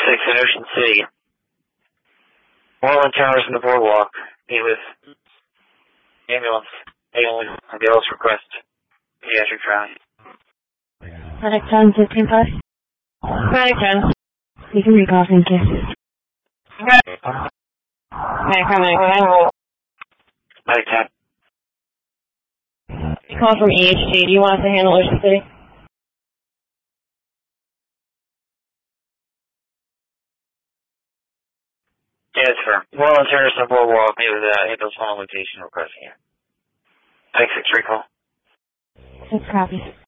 6 in Ocean City. Moreland Towers in the boardwalk. Meet with ambulance. Ambulance request. Pediatric trial. Medic 10, 15-5. Medic 10. You can recall, thank you. Medic 10. Medic 10. You call from EHT. Do you want us to handle Ocean City? Yes, sir. Moreland Terrace on boardwalk. Meet with ambulance on location request here. Take 6 recall. 6 copies.